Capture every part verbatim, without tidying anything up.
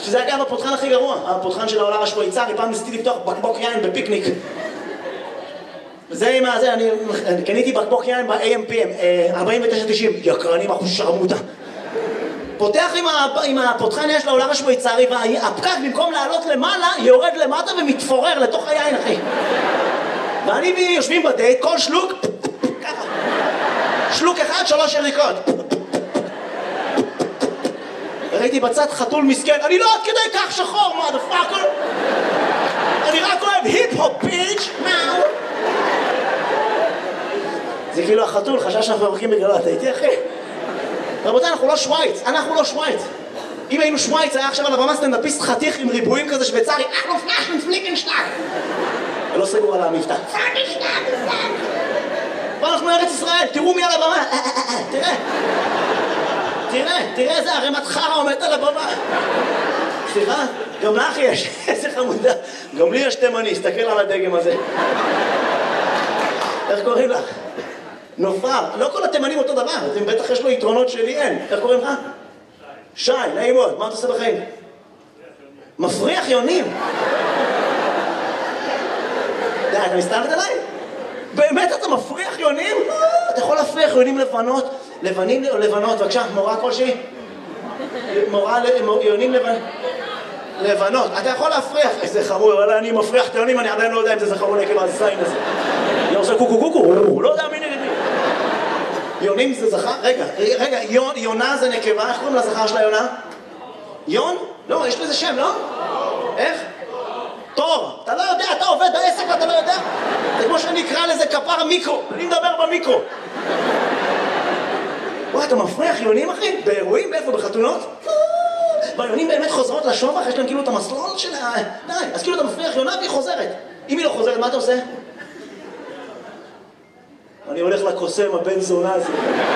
שזה אגב הפותחן הכי גרוע, הפותחן של העולם השוויצרי. פעם ניסיתי לפתוח בקבוק יין בפיקניק. זה עם הזה, אני קניתי בקבוק יין ב-A M P M, ארבעים ותשע תשעים, יקרנים אחוז שרמוטה. פותח עם הפותחן יש לעולם השוויצרי, והפקק במקום לעלות למעלה, יורד למטה ומתפורר לתוך היין, אחי. ואני בי יושבים בדייט, כל שלוק, ככה. שלוק אחד, שלוש יריקות. ראיתי בצד חתול מסכן, אני לא עד כדי כך שחור, motherfucker. אני רק אוהב היפ-הופ, ביץ', מאו. זה כאילו החתול, חשש שאנחנו מברכים בגללו, אתה איתי אחי? רבותיי, אנחנו לא שוויץ, אנחנו לא שוויץ. אם היינו שוויץ, היה עכשיו על הבמה סטנדאפיסט חתיך עם ריבועים כזה שוויצרי, אנחנו פלאשן פליקנשטאג. ולא סגור על המבטא. ואנחנו ארץ ישראל, תראו מי על הבמה. תראה. תראה, תראה איזה ערימת חרא עומדת על הבמה. סליחה? גם לך יש, איזה חמודה. גם לי יש תימני, הסתכל על הדגם הזה. איך קוראים לך? נופר. לא כל התימנים אותו דבר, אתם בטח יש לו יתרונות שלי אין. איך קוראים לך? שי, נעים מאוד. מה אתה עושה בחיים? מפריח יונים. די, אתה מסתלת עליי? באמת אתה מפריח יונים? אתה יכול להפריח יונים לבנות, לבנים או לבנות, בבקשה, מורה כלשהי? מורה ליונים לבנות. אתה יכול להפריח, איזה חמור, אבל אני מפריח את היונים, אני עדיין לא יודע אם זה זכרון עקב הזין הזה. אני עושה קוקו קוקו, לא יודע מי נגד מי. יונים זה זכר? רגע, רגע, יונה זה נקבה, איך קוראים לזכר של היונה? יון? לא, יש לזה שם, לא? איך? תור, אתה לא יודע, אתה עובד בעסק ואתה לא יודע? זה כמו שאני אקרא לזה כפר מיקרו, אני מדבר במיקרו. וואי, אתה מפריח יונים אחי? באירועים? באיפה? בחתונות? והיונים באמת חוזרות לשובח, יש להם כאילו את המסלול של ה... די, אז כאילו אתה מפריח יונה והיא חוזרת. אם היא לא חוזרת, מה אתה עושה? אני הולך לקוסם, הבן זונה הזה.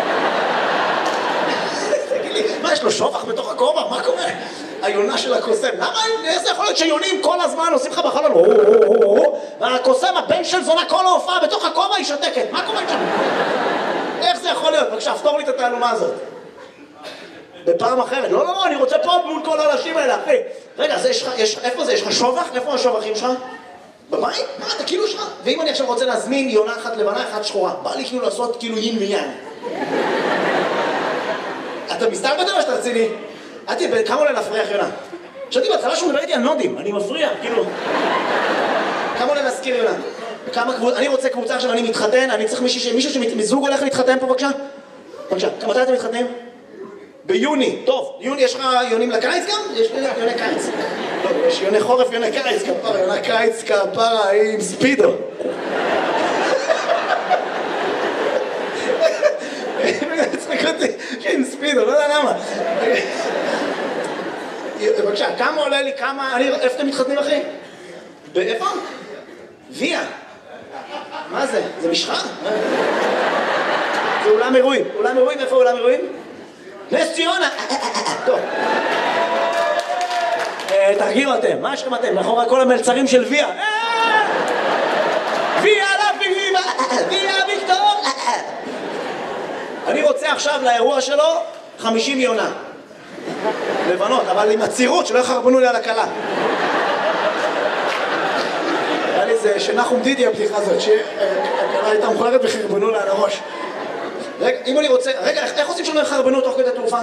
תגיד לי, מה, יש לו שובח בתוך הכובע? מה קורה? היונה של הקוסם. למה? איזה יכול להיות שיונים כל הזמן עושים לך בחלון? והקוסם, הבן של זונה, כל ההופעה בתוך הכובע היא שותקת. מה קורה שם? איך זה יכול להיות? בבקשה, פתור לי את התעלומה הזאת. בפעם אחרת. לא, לא, לא, אני רוצה פה מול כל האנשים האלה, אחי. רגע, איפה זה? יש לך שובח? איפה השובחים שלך? בבית? מה, אתה כאילו שלך? ואם אני עכשיו רוצה להזמין יונה אחת לבנה, אחת שחורה, בא לי כאילו לעשות כאילו יין ויין. אתה מסתלבט או שאתה רציני? אתי, כמה עולה להפריח יונה? חשבתי בהתחלה שהוא מדבר איתי על נודים, אני מפריע, כאילו. כמה עולה להזכיר יונה? אני רוצה קבוצה עכשיו, אני מתחתן, אני צריך מישהו שמזוג הולך להתחתן פה, בבקשה? בבקשה, מתי אתם מתחתנים? ביוני, טוב, יוני, יש לך יונים לקיץ גם? יש יוני קיץ. לא, יש יוני חורף, יוני קיץ, כפרה, יוני קיץ, כפרה, עם ספידו. צחק אותי, עם ספידו, לא יודע למה. בבקשה, כמה עולה לי, כמה, איפה אתם מתחתנים אחי? באיפה? ויה. מה זה? זה משחה? זה אולם אירועים. אולם אירועים, איפה אולם אירועים? נס ציונה! טוב. תרגיעו אתם, מה יש לכם אתם? מאחורי כל המלצרים של ויה. ויה לה ויה! ויה ויקטור! אני רוצה עכשיו לאירוע שלו חמישים יונה. לבנות, אבל עם הצירות שלא יחרבנו לי על הקלה. היה לי זה שנחום דידי הבדיחה הזאת, שהקלה הייתה מוכרת וחרבנו לה על הראש. רגע, אם אני רוצה... רגע, איך עושים שלא יחרבנו תוך כדי תעופה?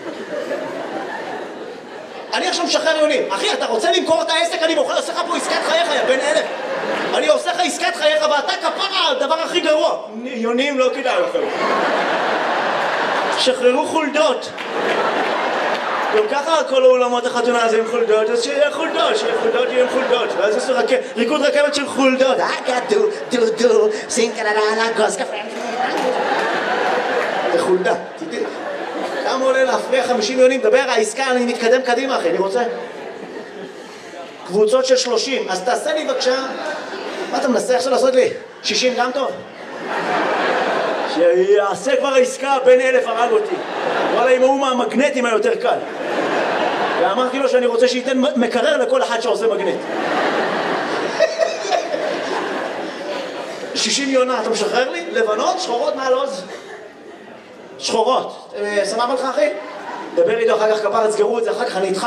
אני עכשיו משחרר יונים. אחי, אתה רוצה למכור את העסק? אני עושה לך פה עסקת חייך, יא בן אלף. אני עושה לך עסקת חייך, ואתה כפרה, הדבר הכי גרוע. יונים לא כדאי לכם. שחררו חולדות. גם ככה כל העולמות החתונה הזה עם חולדות, אז שיהיה חולדות, שיהיה חולדות, יהיה עם חולדות. ואז יש ריקוד רכבת של חולדות. אגה דו, דו, דו, סינקללה, גוס קפה. זה חולדה. כמה עולה להפריע חמישים יונים? דבר, העסקה, אני מתקדם קדימה, אחי, אני רוצה. קבוצות של שלושים. אז תעשה לי בבקשה. מה אתה מנסה עכשיו לעשות לי? שישים גם טוב? שיעשה כבר העסקה, בין אלף הרג אותי. וואלה, אם הוא מהמגנטים היותר קל. ואמרתי לו שאני רוצה שייתן מקרר לכל אחד שעושה מגנט. שישים יונה, אתה משחרר לי? לבנות, שחורות מעל עוז? שחורות. סבבה לך אחי? דבר איתו אחר כך כפר, תסגרו את זה אחר כך, אני איתך.